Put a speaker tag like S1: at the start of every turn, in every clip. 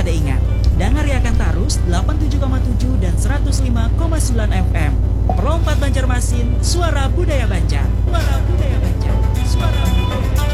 S1: kada ingat. Dangariakan tarus 87,7 dan 105,9 FM. Perompat Banjarmasin, suara budaya Banjar. Suara budaya Banjar. Suara budaya Banjar.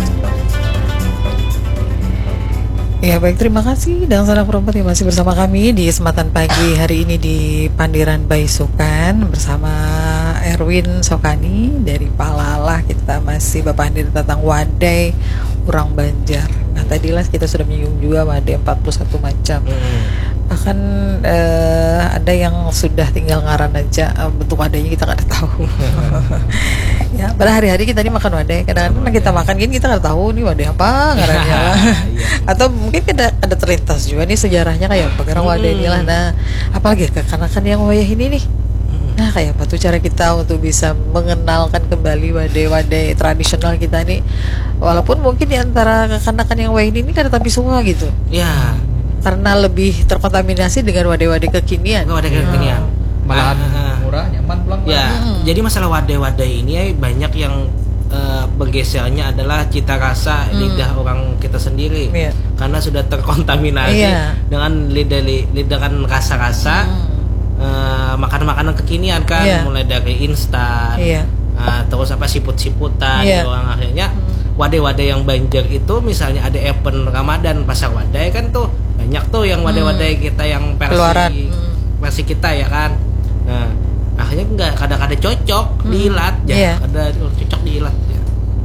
S2: Ya baik, terima kasih dan salam perompat yang masih bersama kami di kesempatan pagi hari ini di Pandiran Baisukan bersama Erwin Sokani dari Palalah. Kita masih Bapak Hadir tentang wadai orang Banjar. Nah tadilah kita sudah menyinggung juga wadai 41 macam. Bahkan ada yang sudah tinggal ngaran aja, bentuk wadainya kita nggak tahu. Ya, pada hari-hari kita ini makan wadai. Kadang-kadang kita makan gini kita nggak tahu nih wadai apa ngarannya. Atau mungkin ada terlintas juga nih sejarahnya kayak bagaimana wadai inilah. Nah, apalagi kekanakan yang wayah ini nih. Nah, kayak apa tuh cara kita untuk bisa mengenalkan kembali wadai-wadai tradisional kita nih. Walaupun mungkin di antara kekanakan yang wayah ini kan tapi semua gitu.
S3: Ya.
S2: Karena lebih terkontaminasi dengan wadai-wadai kekinian.
S3: Wadai kekinian.
S4: Malahan murah, nyaman pulang.
S3: Ya, jadi masalah wadai-wadai ini banyak yang bergesernya adalah cita rasa lidah orang kita sendiri. Karena sudah terkontaminasi dengan lidah kan rasa-rasa makanan-makanan kekinian kan, mulai dari instan, terus apa siput-siputan, orang akhirnya wadai-wadai yang Banjar itu misalnya ada event Ramadan pasar wadai kan tuh banyak tuh yang wadai-wadai kita yang versi kita ya kan. Nah akhirnya nggak kadang-kadang cocok diilat ya, ada cocok diilat ya.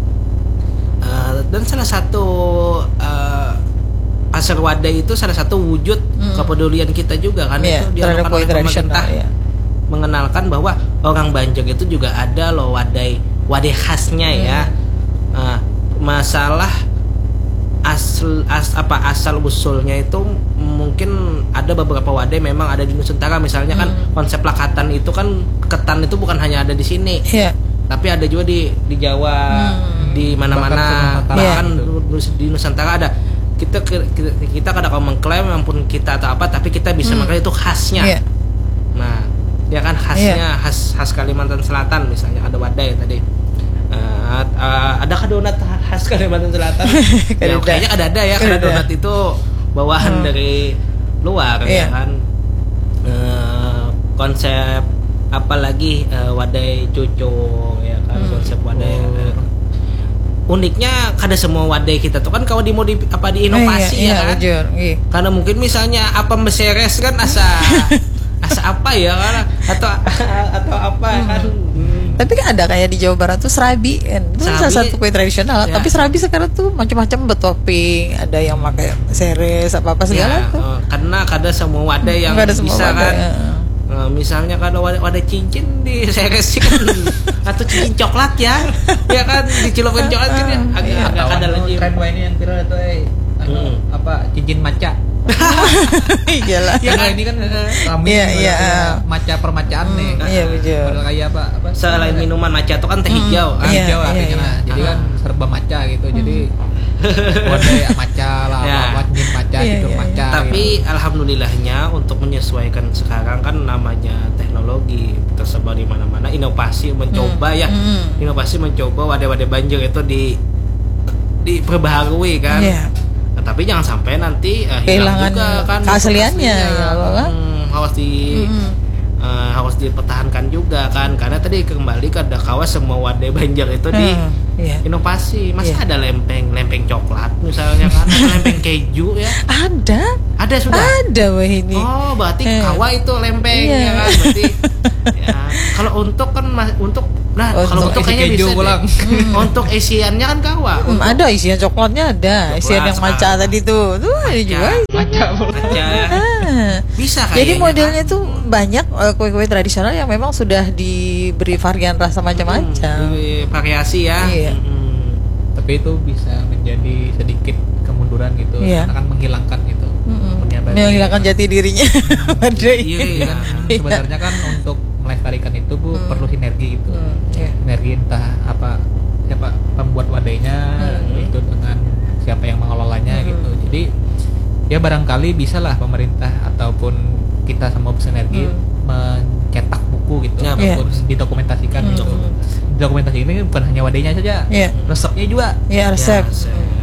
S3: Dan salah satu pasar wadai itu salah satu wujud kepedulian kita juga kan, itu dilakukan oleh pemerintah mengenalkan bahwa orang Banjar itu juga ada loh wadai khasnya ya. Masalah asal usulnya itu mungkin ada beberapa wadai memang ada di Nusantara, misalnya kan konsep lakatan itu kan ketan itu bukan hanya ada di sini, tapi ada juga di Jawa, di mana-mana, bahkan di Nusantara ada. Kita kadang mengklaim ampun kita atau apa, tapi kita bisa makan itu khasnya. Nah, ya kan khasnya khas Kalimantan Selatan misalnya ada wadai tadi. Adakah donat khas Kalimantan Selatan? Ya, kayaknya ada ya, karena donat itu bawahan dari luar ya kan. Konsep apalagi wadai cucung ya kan, konsep wadai. Uniknya kada semua wadai kita tuh kan kalau diinovasi ya kan. Karena mungkin misalnya apa beseres kan asa apa ya kan, atau apa kan.
S2: Tapi kan ada kayak di Jawa Barat tuh serabi kan. Itu salah satu kue tradisional. Tapi serabi sekarang tuh macam-macam bertopping, ada yang pakai seres apa segala tuh.
S3: Karena kada semua wadai yang bisa kan. Misalnya kalau wadah cincin di seres kan atau cincin coklat ya kan dicelupin coklat kan agak ada lagi.
S4: Tren ini yang viral itu apa cincin maca.
S2: Iyalah.
S4: Ya ini kan kami maca permacaan nih.
S2: Iya betul.
S4: Kayak apa?
S3: Selain minuman maca itu kan teh hijau.
S4: Hijau artinya. Jadi kan serba maca gitu. Jadi wadai maca lah, cincin maca gitu maca.
S3: Tapi alhamdulillahnya untuk menyesuaikan sekarang kan namanya teknologi tersebar di mana-mana, inovasi mencoba inovasi mencoba wadai-wadai Banjar itu diperbaharui kan. Tapi jangan sampai nanti hilang juga kan
S2: keasliannya
S3: harus dipertahankan juga kan, karena tadi kembali ke kawas semua wadai Banjar itu inovasi. Masa ada lempeng coklat misalnya kan, lempeng keju ya ada sudah
S2: wah ini.
S3: Oh berarti kawa itu lempeng ya kan, berarti ya. Kalau untuk kalau untuk kayaknya bisa pulang. Untuk isiannya kan kawa.
S2: Ada isian coklatnya, ada isian yang maca tadi tuh ada juga
S3: maca bisa kayaknya.
S2: Jadi modelnya tuh banyak kue-kue tradisional yang memang sudah diberi varian rasa macam-macam,
S3: variasi ya.
S4: Tapi itu bisa menjadi sedikit kemunduran gitu, akan menghilangkan gitu,
S2: menghilangkan jati dirinya.
S4: Sebenarnya kan untuk melestarikan itu perlu sinergi gitu, sinergi entah siapa pembuat wadainya itu dengan siapa yang mengelolanya gitu. Jadi ya barangkali bisalah pemerintah ataupun kita sama sinergi mencetak buku gitu, ataupun didokumentasikan gitu. Dokumentasi ini bukan hanya wadainya saja, resepnya juga.
S2: Resep.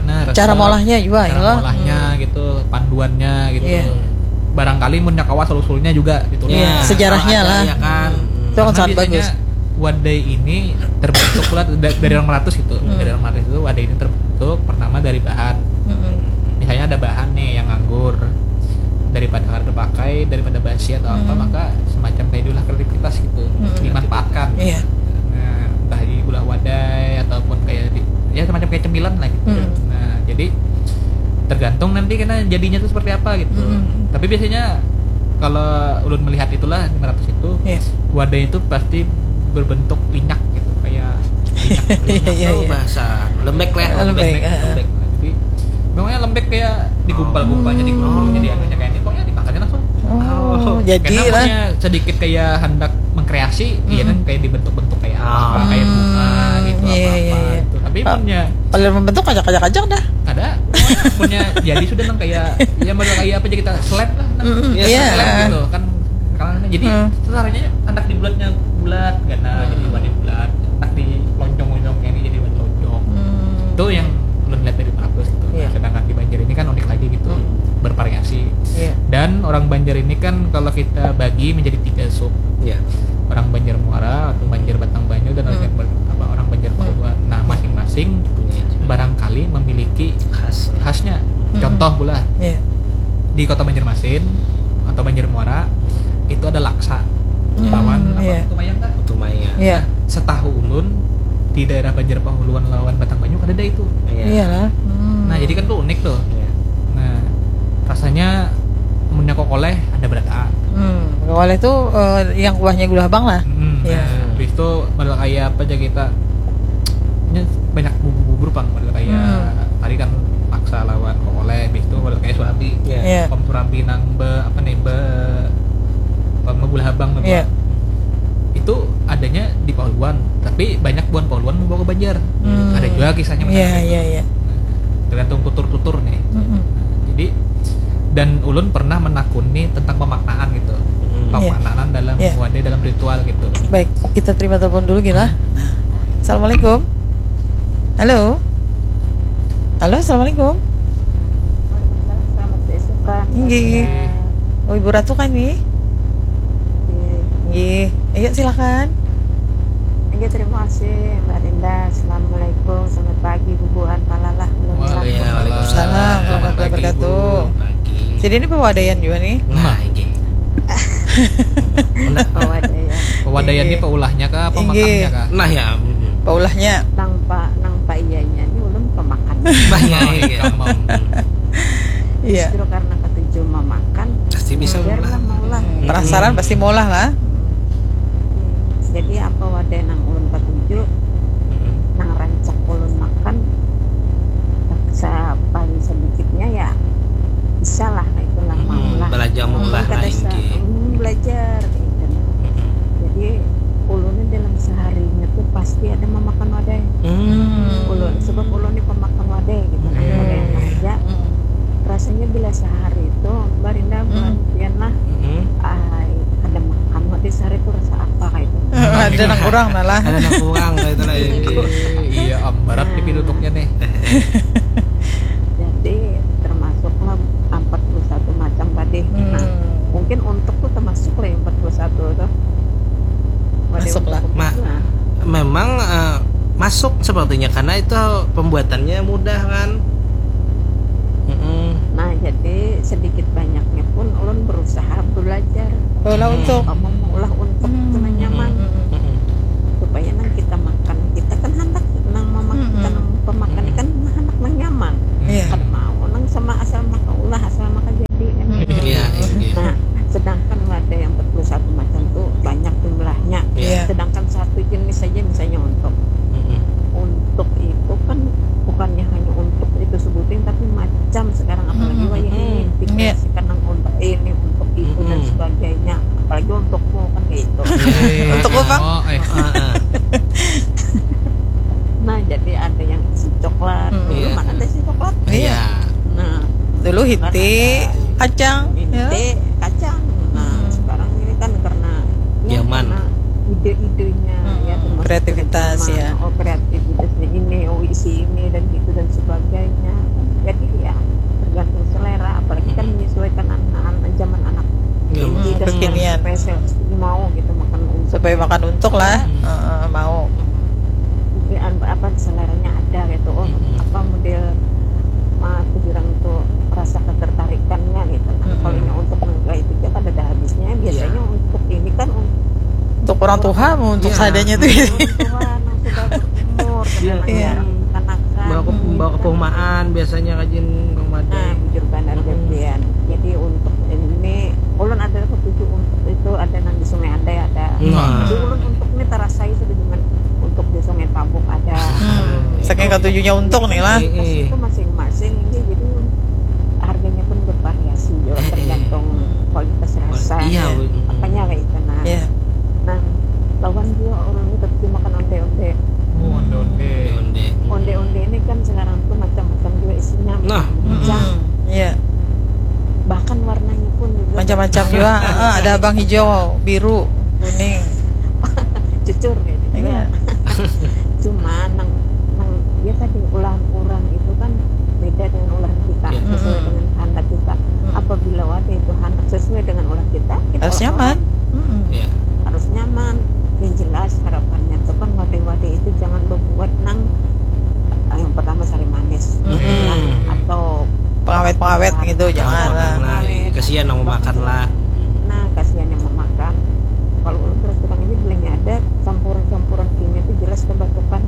S4: gimana,
S2: cara molahnya juga,
S4: cara molahnya gitu, panduannya gitu. Barangkali mun kawas usulnya juga gitu.
S2: Sejarahnya lah.
S3: Ya kan.
S2: Itu kan sangat bagus.
S4: Wadai ini terbentuk pula dari orang Meratus itu. Dari orang Meratus itu wadai ini terbentuk pertama dari bahan. Misalnya ada bahan nih yang nganggur, daripada harus dipakai, daripada basi atau apa, maka semacam kayak itulah kreativitas gitu, dimanfaatkan. Nah, entah di ulah wadai ataupun kayak semacam kayak cemilan lah gitu. Nah, jadi tergantung nanti karena jadinya itu seperti apa gitu. Tapi biasanya kalau ulun melihat itulah 500 itu wadai itu pasti berbentuk minyak gitu, kayak minyak.
S3: Bahasa lembek lah, lembek.
S4: Jadi memangnya lembek kayak digumpal-gumpalnya, digulung-gulungnya, dianunya kayak ini, pokoknya dimakannya langsung.
S2: Jadi
S4: karena sedikit kayak hendak mengkreasi, dia kan kayak dibentuk-bentuk kayak apa, kayak bunga gitu, apa-apa gitu. Tapi punya
S2: kalau membentuk ajak-ajak dah.
S4: Ada punya jadi sudah nang kayak kayak apa aja kita slab lah, slab gitu kan. Jadi sebenarnya anak di bulatnya bulat, gana jadi wadah bulat, anak di lonjong-lonjongnya ini jadi wadah lonjong. Itu yang belum lihat dari Meratus gitu. Sedangkan di Banjar ini kan unik lagi gitu, bervariasi. Dan orang Banjar ini kan kalau kita bagi menjadi 3 sub. Orang Banjar Muara, atau Banjar Batangbanu, dan orang Banjar Pahuluan. Nah, masing-masing barangkali memiliki khasnya. Contoh pula di Kota Banjarmasin atau Banjar Muara itu ada laksa lawan Tumayang kan? Tumayang. Setahu ulun di daerah Banjar Pahuluan lawan Batangbanu ada itu.
S2: Iyalah.
S4: Nah, jadi kan tuh unik tuh. Nah, rasanya munnya kokoleh ada berata.
S2: Kokoleh tuh yang kuahnya gula abang lah.
S4: Habis itu model kayak apa aja kita banyak bubur pang, model kayak tadi kan laksa lawan kokoleh, habis itu model kayak suami. Om surambi nang gula abang itu adanya di Pahuluan, tapi banyak buan Pahuluan membawa ke Banjar. Ada juga kisahnya macam tergantung tutur-tutur nih. Jadi dan ulun pernah menakuni tentang pemaknaan gitu, pemaknaan dalam wadai, dalam ritual gitu.
S2: Baik, kita terima telepon dulu Gila. Assalamualaikum. Halo, assalamualaikum.
S5: Selamat besokan.
S2: Oh, Ibu Ratu kan nih? Ayo silakan.
S5: Terima kasih Mbak Rinda. Assalamualaikum, selamat pagi Bubuan Palalah.
S2: Waalaikumsalam warahmatullahi wabarakatuh. Jadi ini pewadaian juga nih.
S4: Pewadaian ini peulahnya kah, pemakannya kah?
S3: Nah ya,
S2: peulahnya.
S5: Nang pak iyanya ini ulun pemakan. Justru karena ketujuh memakan,
S3: pasti bisa
S5: molah.
S2: Penasaran pasti molah lah.
S5: Jadi apa wadah nang ulun ketujuh, nang rancak ulun makan, paling sedikitnya ya bisa lah, itulah maulah.
S3: Belajar molah
S5: belajar gitu. Jadi ulunnya dalam seharinya tuh pasti ada memakan wadah. Ulun sebab ulun ini pemakan wadah gitu. Wadah yang kerja. Rasanya bila sehari itu Mbak Rinda bulan lah ada makan wadah sehari itu rasa apa kayak itu?
S2: Ada yang kurang malah.
S3: Ada yang kurang kayak itu lah.
S4: Iya, ambarat di pinutupnya nih.
S5: Jadi termasuklah 41 macam wadah. Nah, mungkin untuk tuh termasuk lah 41 tuh.
S2: Masuklah.
S3: Memang masuk sepertinya karena itu pembuatannya mudah kan.
S5: Nah, jadi sedikit banyaknya pun ulun berusaha belajar.
S2: Olah untuk
S5: mengolah untuk nyaman. Supaya nang kita makan, kita kan hendak nang kita nang pemakan kan hendak nang nyaman. Kan mau nang sama asal makan ulah, asal makan jadi kan. Nah, sedangkan ada yang 41 macam tuh banyak jumlahnya. Sedangkan satu jenis saja misalnya untuk itu kan bukannya hanya untuk itu sebutin, tapi macam sekarang apalagi wayang ini dikasihkan untuk ini, untuk itu dan sebagainya, apalagi untukmu kan kayak itu.
S2: Untukmu Bang?
S5: Nah, jadi ada yang isi coklat. Dulu mana ada isi coklat? Nah,
S2: dulu hiti kacang.
S5: Kacang. Nah, sekarang ini kan karena
S3: zaman,
S5: ide-idenya ya,
S2: kreativitas ya.
S5: Kreativitasnya ini, isi ini dan gitu dan sebagainya. Jadi ya tergantung selera, apalagi kan menyesuaikan anak-anak zaman anak ini dan
S2: kekinian.
S5: spesial mau gitu makan untuk
S2: supaya makan untuk lah mau
S5: apa seleranya ada gitu. Apa model tujuan untuk rasa ketertarikannya gitu. Kalau ini untuk enggak itu kan ada habisnya. Biasanya untuk ini kan
S2: untuk orang tua untuk seadanya tuh
S5: orang tua yang sudah berumur
S3: bawa ke perumahan biasanya kajin Ramadan.
S5: Nah, bujur bandar Jepian. Jadi untuk ini ulun ada ketujuh untuk itu ada nang di Sungai Andai ada. Jadi ulun untuk ini terasai sudah dengan untuk di Sungai Tabuk ada.
S2: Saking ketujuhnya untuk nih lah.
S5: Itu masing-masing ini jadi harganya pun bervariasi juga tergantung kualitas rasa.
S3: Iya,
S5: apanya kayak itu nah. Nah, lawan juga orang itu tapi makan onde-onde. Onde-onde ini kan sekarang tuh macam-macam juga isinya. Macam.
S2: Iya.
S5: Bahkan warnanya pun juga
S2: Macam-macam juga. Ada abang hijau, biru, kuning.
S5: cucur gitu.
S2: Iya.
S5: Cuma nang dia tadi ulang orang itu kan beda dengan ulang kita, sesuai dengan kehendak kita. Apabila wadah itu hendak sesuai dengan ulang kita
S2: Harus nyaman.
S5: Harus nyaman. Yang jelas harapannya itu kan wadah-wadah itu jangan membuat nang yang pertama sari manis atau
S2: pengawet gitu jangan lah.
S3: Kasihan yang mau makan lah.
S5: Nah, kasihan yang mau makan. Kalau terus terang ini belinya ada campuran-campuran kimia itu jelas kebakukan.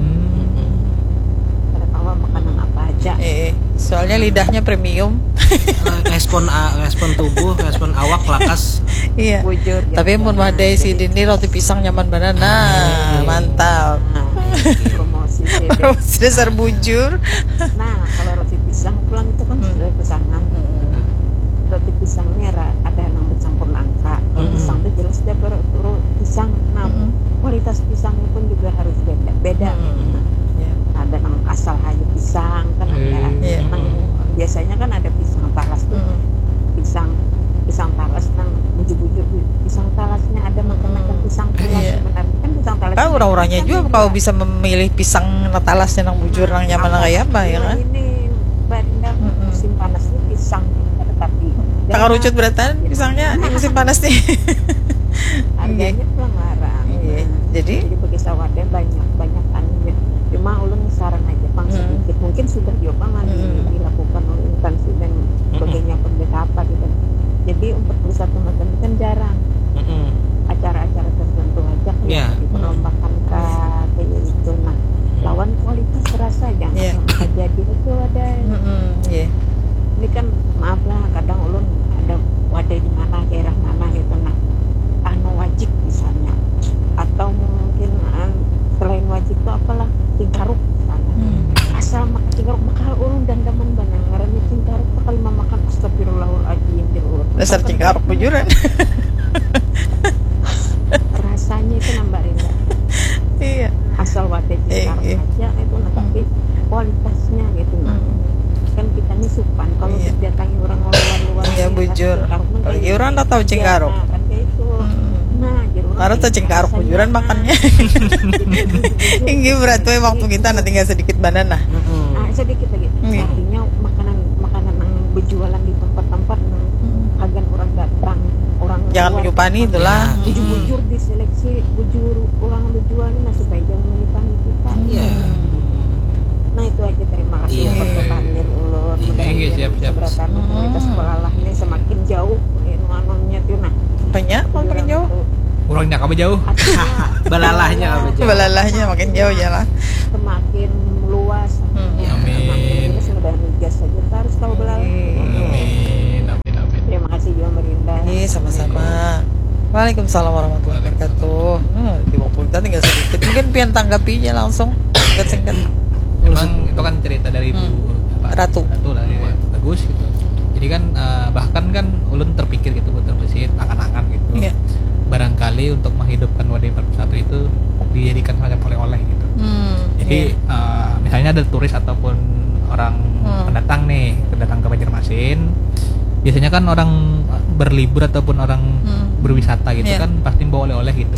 S5: Ada tahu makanan apa aja.
S2: Soalnya lidahnya premium.
S3: respon tubuh, respon awak lakas.
S2: Iya.
S5: Bujur.
S2: Tapi mun wadai si Dini roti pisang nyaman banget. Nah, mantap.
S5: Promosi
S2: Dasar bujur.
S5: Nah, kalau roti pisang pulang itu kan sudah pesanan. Roti pisangnya ada yang bercampur nangka. Pisang itu jelas dia pisang. Nah, kualitas pisangnya pun juga harus beda. Ada yang asal aja pisang kan ada. Biasanya kan ada pisang talas tuh. Pisang talas nang bujur-bujur pisang talasnya ada macam-macam pisang talas sebenarnya kan pisang talas.
S2: Kan orang-orangnya juga kalau bisa memilih pisang talasnya nang bujur nang nyaman nang kayak apa ya kan?
S5: Ini bandang musim panas ini pisang tetapi
S2: tak rucut beratan pisangnya di musim panas nih.
S5: Harganya pulang larang. Jadi bagi sawadnya banyak anunya. Cuma ulun saran aja pang sedikit mungkin sudah juga dilakukan oleh instansi dan sebagainya apa gitu. Jadi untuk pusat teman-teman kan jarang acara-acara tertentu aja kan diperlombakan kayak gitu. Nah, lawan kualitas rasa jangan jadi itu ada. Ini kan maaf lah kadang ulun ada wadah di mana daerah mana gitu nah wajib misalnya atau mungkin selain wajib itu apalah cingkaruk misalnya asal makan cingkaruk makal ulun dan daman banyak ngarannya cingkaruk sekali makan astagfirullahaladzim
S2: dasar cingkaruk bujuran.
S5: Rasanya itu nambah ringan.
S2: Iya.
S5: Asal wadah cingkaruk aja itu nah tapi kualitasnya gitu nah. Kan kita nih supan kalau didatangi orang luar
S2: ya bujur apalagi orang tak tahu cingkaruk
S5: kan kayak itu
S2: harus tahu cingkaruk bujuran makannya tinggi berat tuh waktu kita nanti tinggal sedikit banana
S5: sedikit lagi artinya makanan yang berjualan di tempat-tempat agar orang datang orang
S2: jangan menyupani itulah
S5: bujur diseleksi bujur orang berjual ini supaya jangan menyupani kita nah itu aja terima kasih untuk bertanding ulun
S4: siap
S5: keberatan komunitas sekolah ini semakin jauh anunya tuh nah
S2: banyak makin jauh
S4: orangnya kamu jauh
S3: belalahnya
S2: makin jauh ya lah
S5: semakin luas
S4: amin
S5: sudah migas saja harus tahu belalah
S4: amin
S5: terima kasih juga Merinda
S2: sama-sama. Waalaikumsalam warahmatullahi wabarakatuh. Di waktu kita tinggal sedikit mungkin pian tanggapinya langsung singkat.
S4: Memang itu kan cerita dari Ibu
S2: Ratu
S4: lah ya. Bagus gitu. Jadi kan bahkan kan ulun terpikir gitu terbesit angan-angan gitu. Barangkali untuk menghidupkan Wadai 41 itu dijadikan semacam oleh-oleh gitu. Jadi misalnya ada turis ataupun orang pendatang ke Banjarmasin. Biasanya kan orang berlibur ataupun orang berwisata gitu kan pasti bawa oleh-oleh gitu.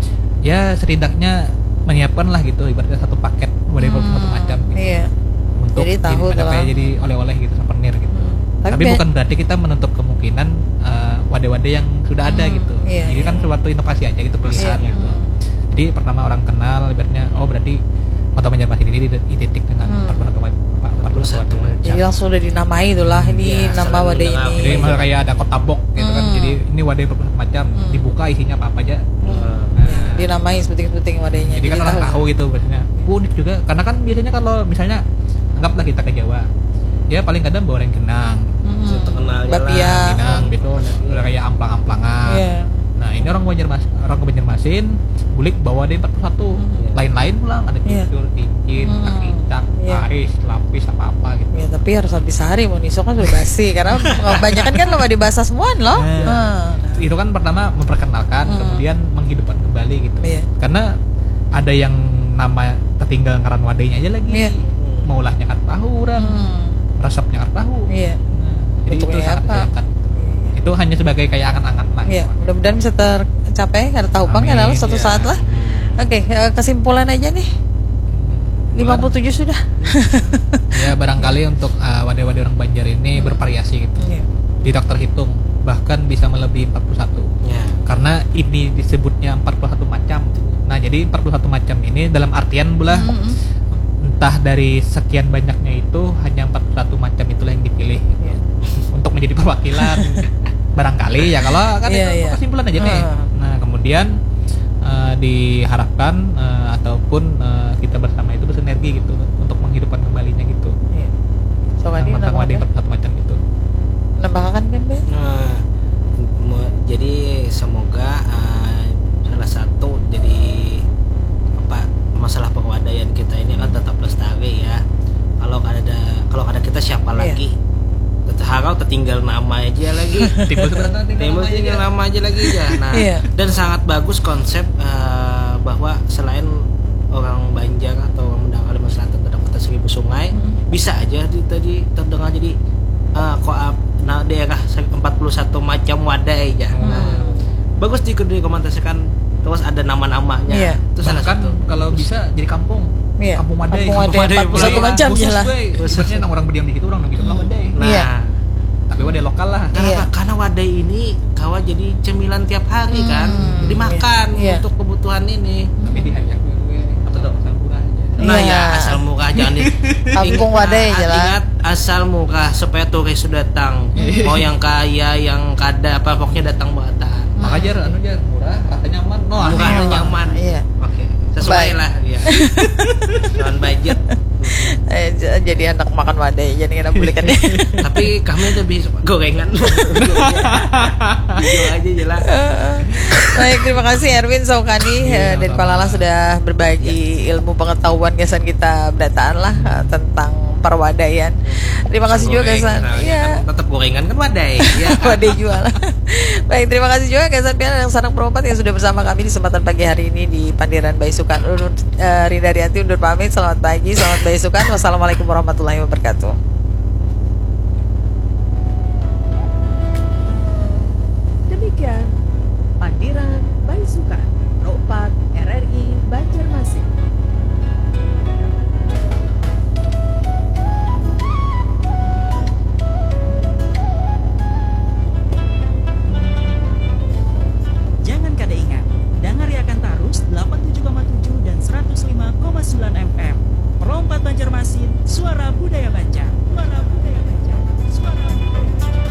S4: Ya setidaknya menyiapkan lah gitu ibaratnya satu paket Wadai 41 macam gitu. untuk
S2: jadi tahu
S4: ada kayak jadi oleh-oleh gitu, souvenir gitu. Tapi bukan berarti kita menutup kemungkinan wadah-wadah yang sudah ada gitu. Jadi kan suatu inovasi aja gitu, pilihan gitu. Jadi pertama orang kenal, ibaratnya berarti Kota Banjarmasin ini identik dengan 41 macam.
S2: Jadi langsung udah dinamai itulah ini nama wadah ini.
S4: Jadi malah kayak ada kota box gitu kan. Jadi ini wadah 41 macam, dibuka isinya apa aja.
S2: Dinamai sebuting-sebuting wadahnya.
S4: Jadi kan orang tahu gitu biasanya. Unik juga karena kan biasanya kalau misalnya anggaplah kita ke Jawa, ya paling kadang bawa rengginang,
S2: bapia,
S4: rengginang gitu, udah kayak amplang-amplangan. Nah ini orang ke Banjarmasin, bulik bawa deh 41, lain-lain pulang ada cucur, cincin, kacang, aris, lapis apa gitu.
S2: Ya tapi harus habis sehari, mau nisok kan udah basi karena kebanyakan kan lo dibasah semuaan loh.
S4: Itu kan pertama memperkenalkan, kemudian menghidupkan kembali gitu. Karena ada yang nama tertinggal ngaran wadahnya aja lagi, maulahnya kan tahu orang, resepnya kan tahu. Jadi itu sangat disayangkan. Itu hanya sebagai kayak angan-angan lah.
S2: Mudah-mudahan bisa tercapai karena tahu bang kan suatu saat lah. Oke, kesimpulan aja nih. 57 sudah.
S4: Ya barangkali untuk wadah-wadah orang Banjar ini bervariasi gitu. Tidak terhitung, bahkan bisa melebihi 41. Karena ini disebutnya 41 macam. Nah, jadi 41 macam ini dalam artian pula entah dari sekian banyaknya itu hanya 41 macam itulah yang dipilih untuk menjadi perwakilan. Barangkali ya kalau kan itu kesimpulan aja nih. Nah, kemudian diharapkan ataupun kita bersama itu bersinergi gitu untuk menghidupkan kembalinya gitu. Tentang wadah 41 macam itu.
S2: Nambahkan kan, Ben?
S3: Jadi semoga salah satu jadi masalah perwadaian kita ini kan tetap lestari ya. Kalau ada kita siapa lagi? Harau tertinggal nama aja lagi. Timbul tinggal nama aja lagi ya. Nah, dan sangat bagus konsep bahwa selain orang Banjar atau orang Minang Kalimantan Selatan terdapat 1000 sungai, bisa aja tadi terdengar jadi daerah 41 macam wadah ya. Bagus dikomentasikan terus ada nama-namanya. Itu salah satu.
S4: Kalau bisa jadi kampung. Kampung Wadai.
S2: Kampung Wadai 41 macam jelas.
S4: Khususnya orang berdiam di situ orang bisa bilang Wadai.
S3: Nah,
S4: tapi wadah lokal lah.
S3: Karena wadah ini kawa jadi cemilan tiap hari kan. Jadi makan untuk kebutuhan ini.
S4: Tapi di hari apa tuh asal murah aja.
S3: Nah ya asal murah jangan
S2: kampung wadah jelas.
S3: Ingat asal murah supaya turis sudah datang. Mau yang kaya, yang kada apa pokoknya datang bataan.
S4: Makanya murah, rasanya nyaman.
S3: Murah dan nyaman. Oke. Sesuai lah ya. Jangan budget.
S2: Jadi anak makan wadah jadi kena bulikan.
S3: Tapi kami lebih suka gorengan. Jujur aja jelas.
S2: Baik, terima kasih Erwin Saukani dan Palala sudah berbagi ilmu pengetahuan Gasan kita berdataan lah tentang perwadaian. Terima kasih juga Gasan.
S3: Tetap gorengan kan wadai.
S2: Wadai jual. Baik, terima kasih juga Gasan Piana yang Sanak Perempat yang sudah bersama kami di kesempatan pagi hari ini di Pandiran Baisukan. Rina Rianti undur pamit. Selamat pagi, selamat Baisukan. Wassalamualaikum warahmatullahi wabarakatuh.
S1: Demikian Pandiran Baisukan 4 RRI Banjar